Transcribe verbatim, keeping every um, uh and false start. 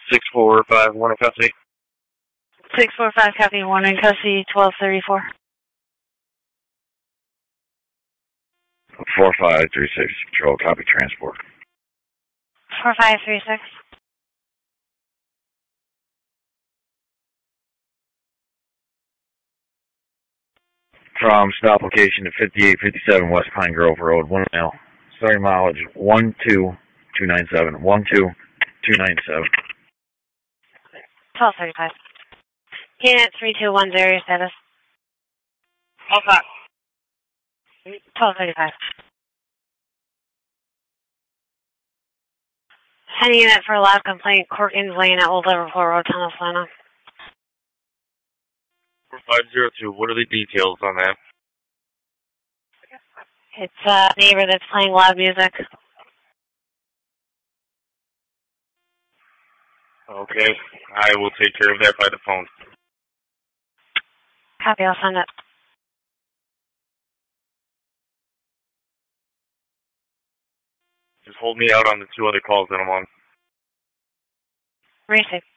six four five, one in custody. six four five, copy, one in custody, twelve thirty-four. four five three six, control, copy, transport. four five three six. From stop location to fifty-eight fifty-seven West Pine Grove Road, one mile. Starting mileage one two two nine seven, one two two nine seven. twelve thirty-five. Unit three two one zero, your status. Okay. twelve thirty-five. Any unit for a live complaint, Corkins Lane at Old Liverpool Road, Tunnel, Solana. four five zero two, what are the details on that? It's a neighbor that's playing loud music. Okay, I will take care of that by the phone. Copy, I'll send it. Just hold me out on the two other calls that I'm on. Racing.